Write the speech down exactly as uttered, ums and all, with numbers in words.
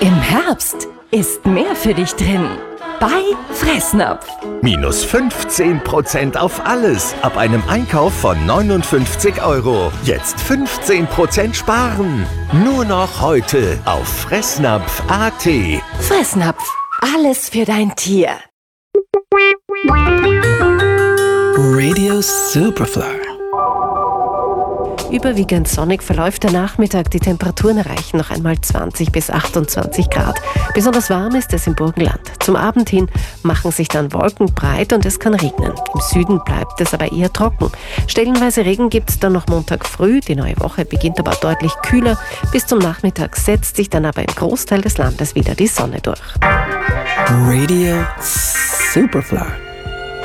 Im Herbst ist mehr für dich drin. Bei Fressnapf. Minus fünfzehn Prozent auf alles ab einem Einkauf von neunundfünfzig Euro. Jetzt fünfzehn Prozent sparen. Nur noch heute auf fressnapf punkt a t. Fressnapf. Alles für dein Tier. Radio Superfly. Überwiegend sonnig verläuft der Nachmittag. Die Temperaturen erreichen noch einmal zwanzig bis achtundzwanzig Grad. Besonders warm ist es im Burgenland. Zum Abend hin machen sich dann Wolken breit und es kann regnen. Im Süden bleibt es aber eher trocken. Stellenweise Regen gibt es dann noch Montag früh. Die neue Woche beginnt aber deutlich kühler. Bis zum Nachmittag setzt sich dann aber im Großteil des Landes wieder die Sonne durch. Radio Superfly.